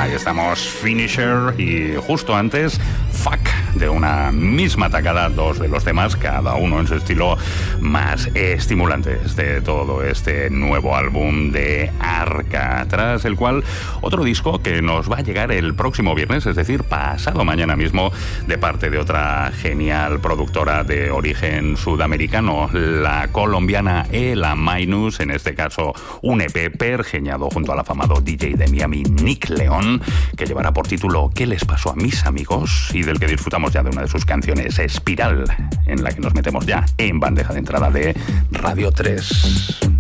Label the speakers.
Speaker 1: Ahí estamos, Finisher, y justo antes, Fuck, de una misma tacada, dos de los temas, cada uno en su estilo, más estimulantes de todo este nuevo álbum de Arca, tras el cual otro disco que nos va a llegar el próximo viernes, es decir, pasado mañana mismo, de parte de otra genial productora de origen sudamericano, la colombiana Ela Minus, en este caso un EP pergeñado junto al afamado DJ de Miami, Nick León, que llevará por título ¿Qué les pasó a mis amigos? Y del que disfrutamos ya de una de sus canciones, Espiral, en la que nos metemos ya en bandeja de entrada de Radio 3.